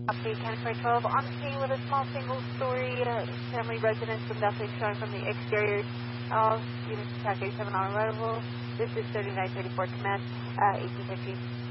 Copy, County 12 on the scene with a small single-story family residence with nothing showing from the exterior. All units attack 87 on arrival. This is 3934 command, 1850.